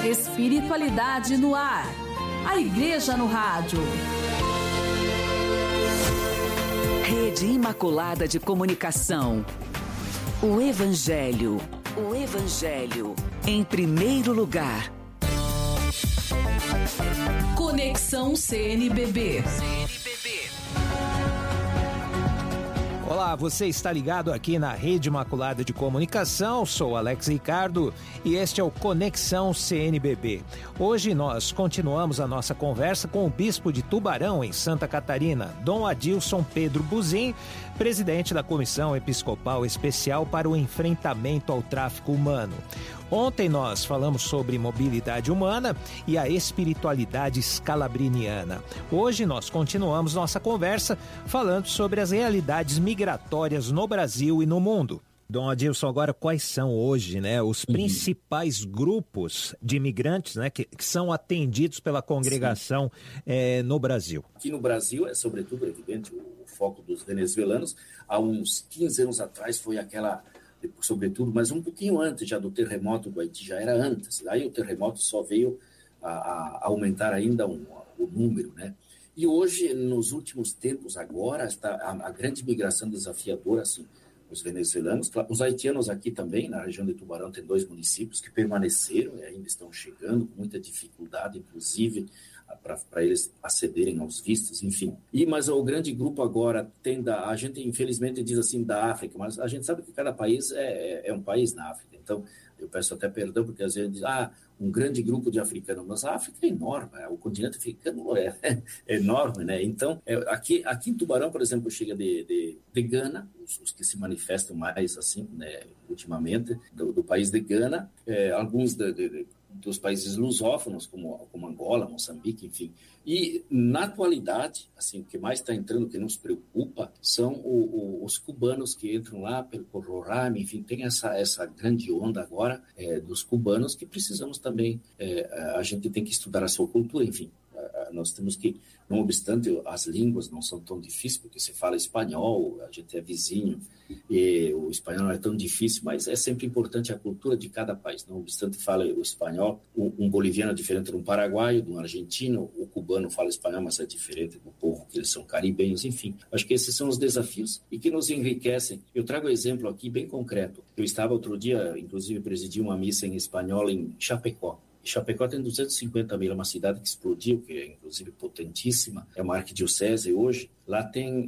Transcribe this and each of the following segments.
Espiritualidade no ar. A Igreja no Rádio. Rede Imaculada de Comunicação. O Evangelho. O Evangelho. Em primeiro lugar. Conexão CNBB. Olá, você está ligado aqui na Rede Imaculada de Comunicação, sou Alex Ricardo e este é o Conexão CNBB. Hoje nós continuamos a nossa conversa com o Bispo de Tubarão, em Santa Catarina, Dom Adilson Pedro Buzin, presidente da Comissão Episcopal Especial para o Enfrentamento ao Tráfico Humano. Ontem nós falamos sobre mobilidade humana e a espiritualidade escalabriniana. Hoje nós continuamos nossa conversa falando sobre as realidades migratórias no Brasil e no mundo. Dom Adilson, agora quais são hoje, os principais grupos de imigrantes, que são atendidos pela congregação no Brasil? Aqui no Brasil é sobretudo evidente o foco dos venezuelanos. Há uns 15 anos atrás foi aquela... sobretudo, mas um pouquinho antes já do terremoto do Haiti, já era antes. Aí o terremoto só veio a aumentar ainda o número, E hoje, nos últimos tempos, agora, está a grande migração desafiadora, assim, os venezuelanos, os haitianos aqui também, na região de Tubarão, tem 2 municípios que permaneceram e ainda estão chegando com muita dificuldade, inclusive, para eles acederem aos vistos, enfim. Mas o grande grupo agora a gente infelizmente diz assim da África, mas a gente sabe que cada país é um país na África, então eu peço até perdão porque às vezes diz, um grande grupo de africanos, mas a África é enorme, o continente africano é enorme, Então, aqui em Tubarão, por exemplo, chega de Gana, os que se manifestam mais assim, ultimamente, do país de Gana, alguns dos países lusófonos, como Angola, Moçambique, enfim. E, na atualidade, assim, o que mais está entrando, o que nos preocupa, são os cubanos que entram lá por Roraima, enfim, tem essa grande onda agora dos cubanos que precisamos também, a gente tem que estudar a sua cultura, enfim. Nós temos que, não obstante as línguas não são tão difíceis, porque se fala espanhol, a gente é vizinho, e o espanhol não é tão difícil, mas é sempre importante a cultura de cada país. Não obstante fala o espanhol, um boliviano é diferente de um paraguaio, de um argentino, o cubano fala espanhol, mas é diferente do povo, que eles são caribenhos, enfim. Acho que esses são os desafios e que nos enriquecem. Eu trago um exemplo aqui bem concreto. Eu estava outro dia, inclusive presidi uma missa em espanhol em Chapecó. Chapecó tem 250 mil, é uma cidade que explodiu, que é inclusive potentíssima, é uma arquidiocese hoje. Lá tem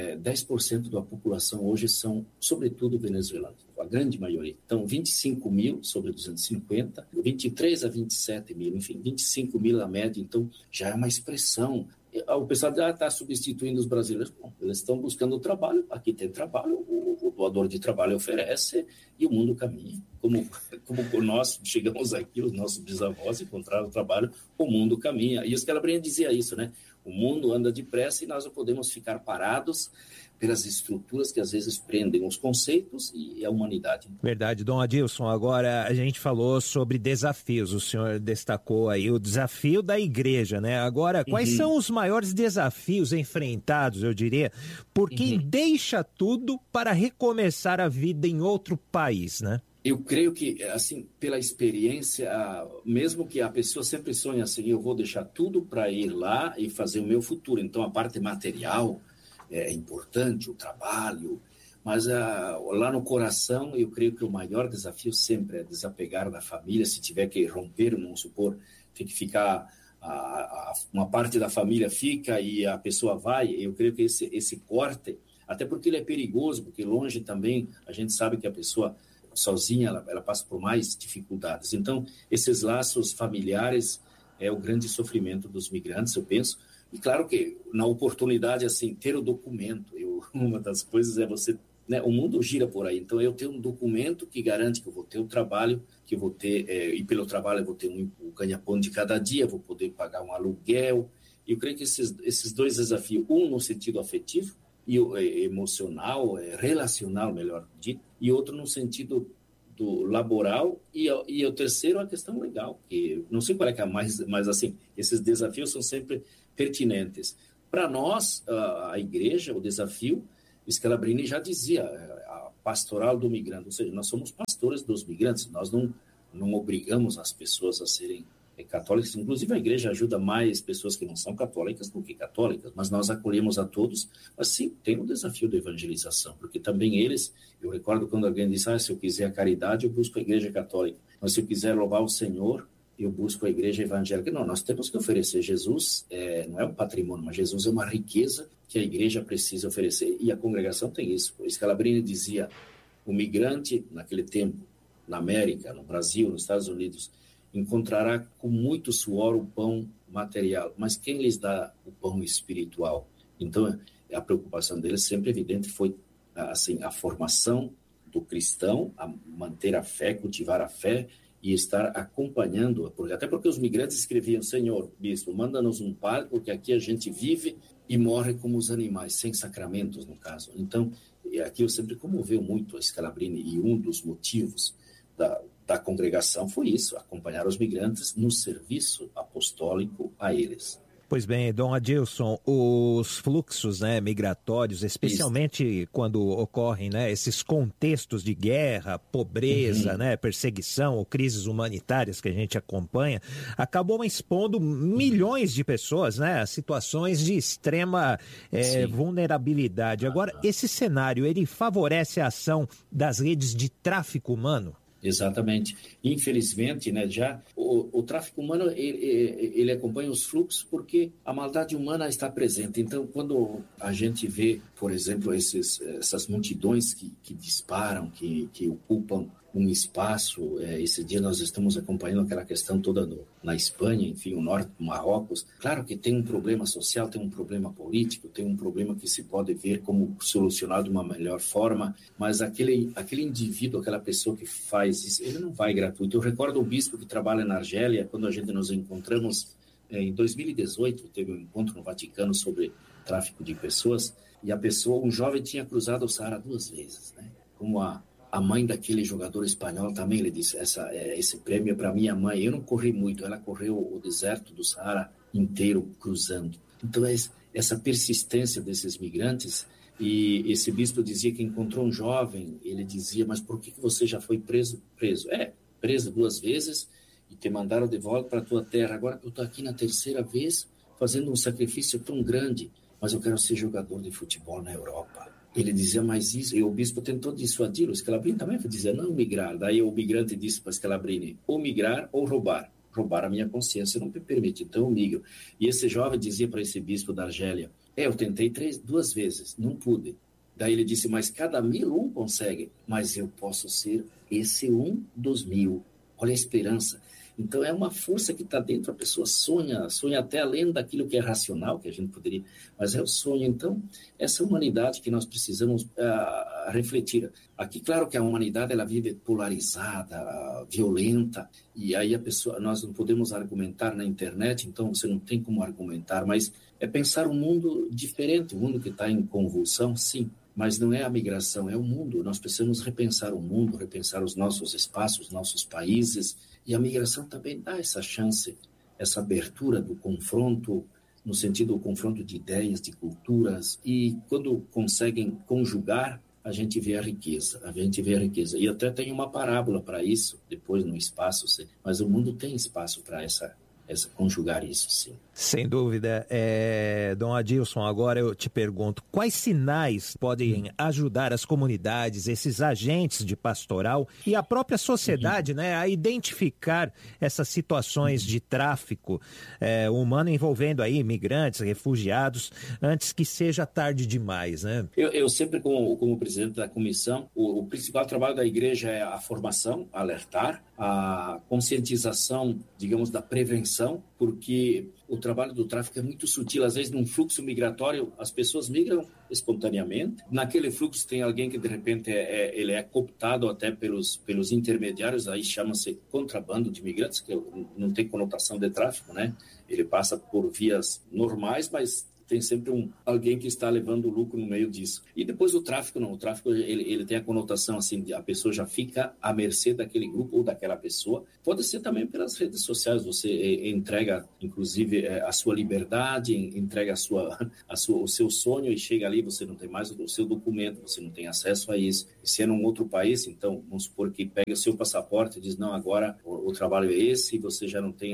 10% da população hoje são, sobretudo, venezuelanos, a grande maioria. Então, 25 mil sobre 250, 23 a 27 mil, enfim, 25 mil a média, então já é uma expressão. O pessoal já está substituindo os brasileiros. Bom, eles estão buscando trabalho, aqui tem trabalho, o doador de trabalho oferece e o mundo caminha. Como nós chegamos aqui, os nossos bisavós encontraram trabalho, o mundo caminha. E os Scalabrini dizia isso, O mundo anda depressa e nós não podemos ficar parados pelas estruturas que às vezes prendem os conceitos e a humanidade. Verdade, Dom Adilson. Agora a gente falou sobre desafios, o senhor destacou aí o desafio da igreja, Agora, quais são os maiores desafios enfrentados, eu diria, por quem deixa tudo para recomeçar a vida em outro país, Eu creio que, assim, pela experiência, mesmo que a pessoa sempre sonha assim, eu vou deixar tudo para ir lá e fazer o meu futuro. Então, a parte material é importante, o trabalho, mas lá no coração, eu creio que o maior desafio sempre é desapegar da família. Se tiver que romper, vamos supor, tem que ficar, uma parte da família fica e a pessoa vai. Eu creio que esse corte, até porque ele é perigoso, porque longe também a gente sabe que a pessoa sozinha, ela passa por mais dificuldades. Então, esses laços familiares é o grande sofrimento dos migrantes, eu penso. E claro que, na oportunidade, assim, ter o documento, uma das coisas é você... o mundo gira por aí, então eu tenho um documento que garante que eu vou ter o trabalho, que eu vou ter, e pelo trabalho eu vou ter um ganha-pão de cada dia, vou poder pagar um aluguel. E eu creio que esses 2 desafios, um no sentido afetivo, e emocional, relacional, melhor dito, e outro no sentido do laboral, e o terceiro a questão legal, que não sei qual é que é mas assim, esses desafios são sempre pertinentes. Para nós, a igreja, o desafio, Scalabrini já dizia, a pastoral do migrante, ou seja, nós somos pastores dos migrantes, nós não obrigamos as pessoas a serem católicas. Inclusive, a igreja ajuda mais pessoas que não são católicas do que católicas, mas nós acolhemos a todos. Mas sim, tem um desafio da evangelização, porque também eles, eu recordo quando alguém disse, se eu quiser a caridade, eu busco a igreja católica. Mas se eu quiser louvar o Senhor, eu busco a igreja evangélica. Não, nós temos que oferecer. Jesus não é um patrimônio, mas Jesus é uma riqueza que a igreja precisa oferecer. E a congregação tem isso. O Scalabrini dizia, o migrante, naquele tempo, na América, no Brasil, nos Estados Unidos, encontrará com muito suor o pão material, mas quem lhes dá o pão espiritual? Então, a preocupação deles sempre evidente foi assim, a formação do cristão, a manter a fé, cultivar a fé e estar acompanhando, até porque os migrantes escreviam, Senhor, bispo, manda-nos um padre, porque aqui a gente vive e morre como os animais, sem sacramentos, no caso. Então, aqui eu sempre comoveu muito a Scalabrini, e um dos motivos da congregação foi isso, acompanhar os migrantes no serviço apostólico a eles. Pois bem, Dom Adilson, os fluxos migratórios, especialmente quando ocorrem esses contextos de guerra, pobreza, perseguição ou crises humanitárias que a gente acompanha, acabam expondo milhões de pessoas a situações de extrema vulnerabilidade. Agora, esse cenário, ele favorece a ação das redes de tráfico humano? Exatamente. Infelizmente, já o tráfico humano, ele acompanha os fluxos porque a maldade humana está presente. Então, quando a gente vê, por exemplo, essas multidões que disparam, que ocupam um espaço, esse dia nós estamos acompanhando aquela questão toda na Espanha, enfim, o norte do Marrocos. Claro que tem um problema social, tem um problema político, tem um problema que se pode ver como solucionado de uma melhor forma, mas aquele indivíduo, aquela pessoa que faz isso, ele não vai gratuito. Eu recordo o bispo que trabalha na Argélia, quando a gente nos encontramos em 2018, teve um encontro no Vaticano sobre tráfico de pessoas, e um jovem tinha cruzado o Saara 2 vezes, como a mãe daquele jogador espanhol também, ele disse, esse prêmio é para minha mãe. Eu não corri muito, ela correu o deserto do Saara inteiro cruzando. Então, essa persistência desses migrantes, e esse bispo dizia que encontrou um jovem, ele dizia, mas por que você já foi preso? Preso 2 vezes e te mandaram de volta para a tua terra. Agora eu estou aqui na 3ª vez, fazendo um sacrifício tão grande, mas eu quero ser jogador de futebol na Europa. Ele dizia, mas isso, e o bispo tentou dissuadi-lo, o Scalabrini também dizia, não migrar. Daí o migrante disse para o Scalabrini, ou migrar ou roubar. Roubar a minha consciência não me permite, então eu migro. E esse jovem dizia para esse bispo da Argélia, eu tentei 2 vezes, não pude. Daí ele disse, mas cada 1000 um consegue, mas eu posso ser esse um dos 1000. Olha a esperança. Então é uma força que está dentro, a pessoa sonha até além daquilo que é racional, que a gente poderia, mas é o sonho. Então, essa humanidade que nós precisamos refletir. Aqui, claro que a humanidade ela vive polarizada, violenta, e aí nós não podemos argumentar na internet, então você não tem como argumentar, mas é pensar um mundo diferente, um mundo que está em convulsão, sim. Mas não é a migração, é o mundo. Nós precisamos repensar o mundo, repensar os nossos espaços, nossos países. E a migração também dá essa chance, essa abertura do confronto, no sentido do confronto de ideias, de culturas. E quando conseguem conjugar, a gente vê a riqueza. E até tem uma parábola para isso, depois no espaço. Mas o mundo tem espaço para conjugar isso, sim. Sem dúvida. Dom Adilson, agora eu te pergunto, quais sinais podem ajudar as comunidades, esses agentes de pastoral e a própria sociedade a identificar essas situações de tráfico humano envolvendo aí imigrantes, refugiados, antes que seja tarde demais, Eu sempre, como presidente da comissão, o principal trabalho da igreja é a formação, alertar, a conscientização, digamos, da prevenção, porque o trabalho do tráfico é muito sutil. Às vezes, num fluxo migratório, as pessoas migram espontaneamente. Naquele fluxo tem alguém que, de repente, ele é cooptado até pelos intermediários, aí chama-se contrabando de imigrantes, que não tem conotação de tráfico, Ele passa por vias normais, mas tem sempre alguém que está levando lucro no meio disso. E depois o tráfico não, o tráfico ele tem a conotação assim, de a pessoa já fica à mercê daquele grupo ou daquela pessoa. Pode ser também pelas redes sociais, você entrega inclusive a sua liberdade, entrega o seu sonho e chega ali, você não tem mais o seu documento, você não tem acesso a isso. E se é num outro país, então vamos supor que pega o seu passaporte e diz, não, agora o trabalho é esse, e você já não tem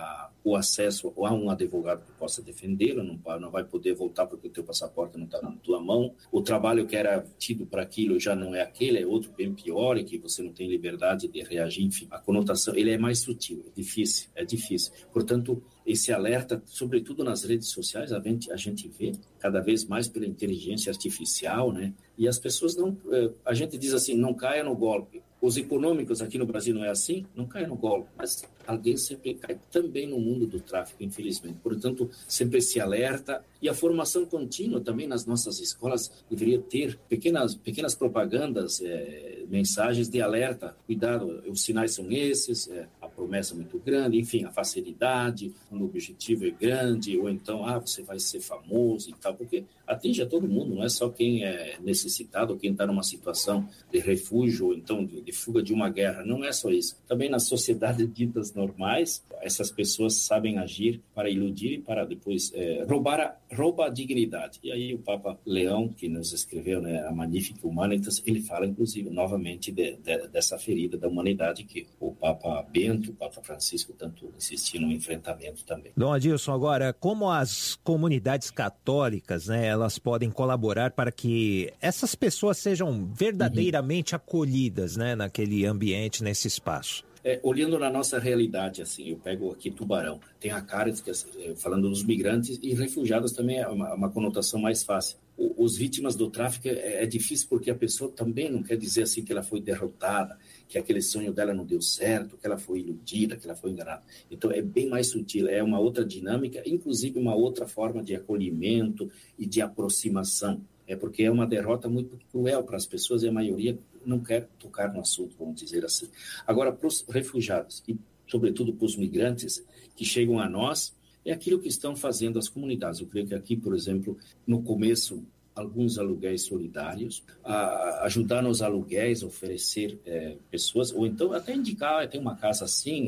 o acesso a um advogado que possa defendê-lo, não vai poder voltar porque o teu passaporte não está na tua mão, o trabalho que era tido para aquilo já não é aquele, é outro bem pior, e que você não tem liberdade de reagir, enfim, a conotação, ele é mais sutil, é difícil. Portanto, esse alerta, sobretudo nas redes sociais, a gente vê cada vez mais pela inteligência artificial, né? E as pessoas a gente diz assim, não caia no golpe. Os econômicos aqui no Brasil não é assim, não caia no golpe, mas alguém sempre cai também no mundo do tráfico, infelizmente. Portanto, sempre esse alerta, e a formação contínua também nas nossas escolas deveria ter pequenas propagandas, mensagens de alerta, cuidado, os sinais são esses, a promessa é muito grande, enfim, a facilidade, quando o objetivo é grande, ou então, você vai ser famoso e tal, porque atinge a todo mundo, não é só quem é necessitado, ou quem está numa situação de refúgio, ou então de fuga de uma guerra, não é só isso. Também nas sociedades ditas normais, essas pessoas sabem agir para iludir e para depois rouba a dignidade. E aí o Papa Leão, que nos escreveu, né, a Magnificat Humanitas, ele fala, inclusive, novamente dessa ferida da humanidade que o Papa Bento, o Papa Francisco, tanto insistiram no enfrentamento também. Dom Adilson, agora, como as comunidades católicas, né, elas podem colaborar para que essas pessoas sejam verdadeiramente acolhidas, né, naquele ambiente, nesse espaço? Olhando na nossa realidade, assim, eu pego aqui Tubarão, tem a Caritas, falando dos migrantes, e refugiados também é uma conotação mais fácil. Os vítimas do tráfico é difícil porque a pessoa também não quer dizer assim que ela foi derrotada, que aquele sonho dela não deu certo, que ela foi iludida, que ela foi enganada. Então é bem mais sutil, é uma outra dinâmica, inclusive uma outra forma de acolhimento e de aproximação. Porque é uma derrota muito cruel para as pessoas e a maioria não quer tocar no assunto, vamos dizer assim. Agora, para os refugiados e, sobretudo, para os migrantes que chegam a nós, é aquilo que estão fazendo as comunidades. Eu creio que aqui, por exemplo, no começo, alguns aluguéis solidários, ajudar nos aluguéis, oferecer pessoas, ou então até indicar, tem uma casa assim,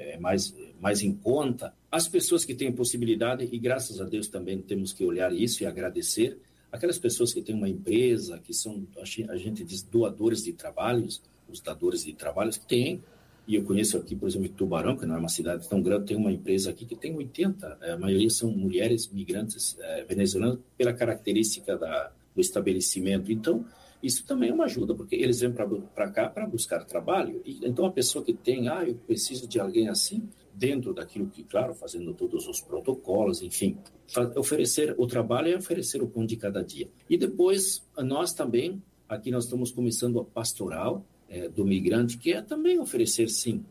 mais em conta. As pessoas que têm possibilidade, e graças a Deus também temos que olhar isso e agradecer, aquelas pessoas que têm uma empresa, que são, a gente diz, doadores de trabalhos, os dadores de trabalhos, tem, e eu conheço aqui, por exemplo, Tubarão, que não é uma cidade tão grande, tem uma empresa aqui que tem 80, a maioria são mulheres migrantes venezuelanas, pela característica do estabelecimento. Então, isso também é uma ajuda, porque eles vêm para cá para buscar trabalho, e então a pessoa que tem, eu preciso de alguém assim, dentro daquilo que, claro, fazendo todos os protocolos, enfim, oferecer o trabalho é oferecer o pão de cada dia. E depois, nós também, aqui nós estamos começando a pastoral do migrante, que é também oferecer, sim,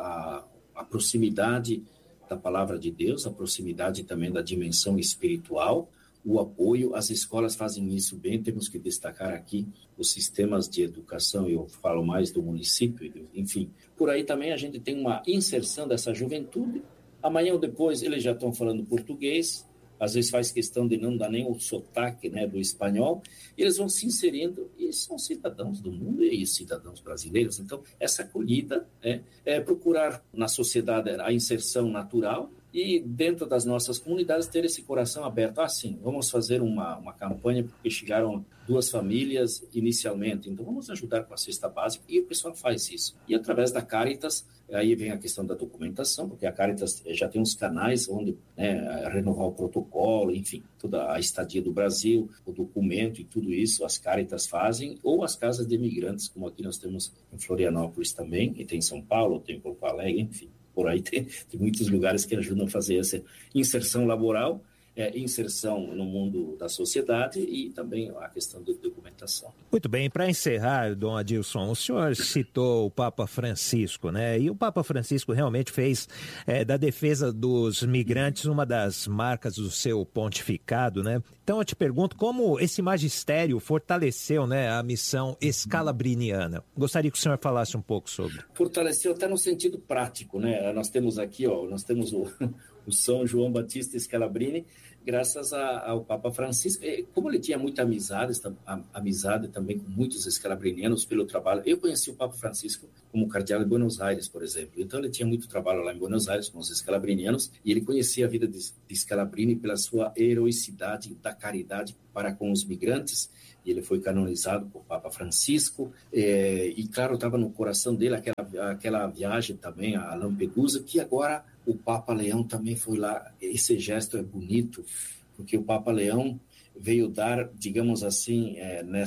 a proximidade da palavra de Deus, a proximidade também da dimensão espiritual, o apoio. As escolas fazem isso bem, temos que destacar aqui os sistemas de educação, eu falo mais do município, enfim. Por aí também a gente tem uma inserção dessa juventude, amanhã ou depois eles já estão falando português, às vezes faz questão de não dar nem o sotaque, né, do espanhol, e eles vão se inserindo, e são cidadãos do mundo e cidadãos brasileiros. Então, essa acolhida é procurar na sociedade a inserção natural, e dentro das nossas comunidades ter esse coração aberto. Sim, vamos fazer uma campanha porque chegaram 2 famílias inicialmente, então vamos ajudar com a cesta básica, e o pessoal faz isso. E através da Caritas, aí vem a questão da documentação, porque a Caritas já tem uns canais onde renovar o protocolo, enfim, toda a estadia do Brasil, o documento e tudo isso, as Caritas fazem, ou as casas de imigrantes, como aqui nós temos em Florianópolis também, e tem em São Paulo, tem em Porto Alegre, enfim. Por aí tem muitos lugares que ajudam a fazer essa inserção laboral, inserção no mundo da sociedade e também a questão da documentação. Muito bem, para encerrar, Dom Adilson, o senhor citou o Papa Francisco, né? E o Papa Francisco realmente fez da defesa dos migrantes uma das marcas do seu pontificado, né? Então eu te pergunto como esse magistério fortaleceu, né, a missão escalabriniana. Gostaria que o senhor falasse um pouco sobre. Fortaleceu até no sentido prático, né? Nós temos aqui, nós temos o São João Batista Scalabrini, graças ao Papa Francisco. Como ele tinha muita amizade também com muitos escalabrinianos pelo trabalho. Eu conheci o Papa Francisco como cardeal de Buenos Aires, por exemplo. Então ele tinha muito trabalho lá em Buenos Aires com os escalabrinianos e ele conhecia a vida de Scalabrini pela sua heroicidade da caridade para com os migrantes. E ele foi canonizado por Papa Francisco, e claro, estava no coração dele aquela viagem também a Lampedusa, que agora o Papa Leão também foi lá. Esse gesto é bonito, porque o Papa Leão veio dar, digamos assim,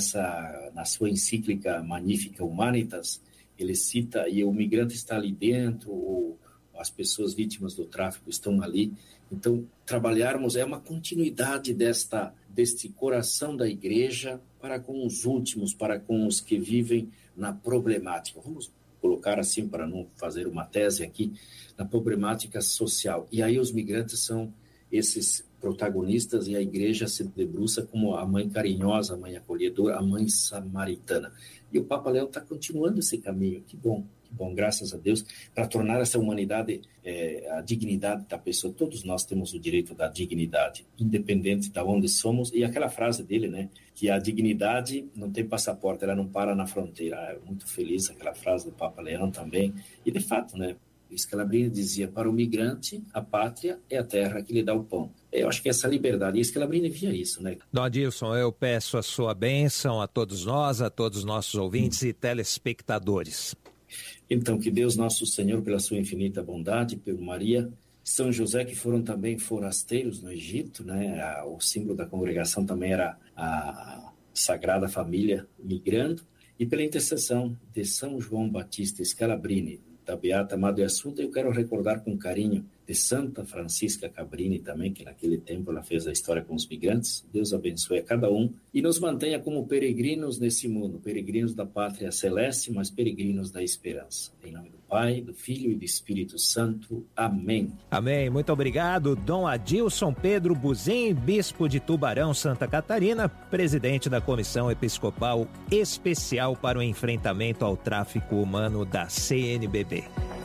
na sua encíclica Magnificat Humanitas, ele cita, e o migrante está ali dentro, ou as pessoas vítimas do tráfico estão ali. Então, trabalharmos é uma continuidade deste coração da igreja para com os últimos, para com os que vivem na problemática. Vamos colocar assim, para não fazer uma tese aqui, na problemática social. E aí os migrantes são esses protagonistas e a igreja se debruça como a mãe carinhosa, a mãe acolhedora, a mãe samaritana. E o Papa Leão está continuando esse caminho. Que bom, graças a Deus, para tornar essa humanidade, a dignidade da pessoa. Todos nós temos o direito da dignidade, independente de onde somos. E aquela frase dele, né, que a dignidade não tem passaporte, ela não para na fronteira. É muito feliz aquela frase do Papa Leão também. E, de fato, né, Scalabrini dizia, para o migrante, a pátria é a terra que lhe dá o pão. Eu acho que essa liberdade, e Scalabrini via isso, né? Dom Adilson, eu peço a sua bênção a todos nós, a todos os nossos ouvintes e telespectadores. Então, que Deus nosso Senhor, pela sua infinita bondade, por Maria, São José, que foram também forasteiros no Egito, né? O símbolo da congregação também era a Sagrada Família migrando, e pela intercessão de São João Batista Scalabrini, da Beata Madre Assunta, eu quero recordar com carinho de Santa Francisca Cabrini também, que naquele tempo ela fez a história com os migrantes. Deus abençoe a cada um e nos mantenha como peregrinos nesse mundo, peregrinos da pátria celeste, mas peregrinos da esperança. Em nome do Pai, do Filho e do Espírito Santo. Amém. Amém. Muito obrigado, Dom Adilson Pedro Buzim, bispo de Tubarão, Santa Catarina, presidente da Comissão Episcopal Especial para o Enfrentamento ao Tráfico Humano da CNBB.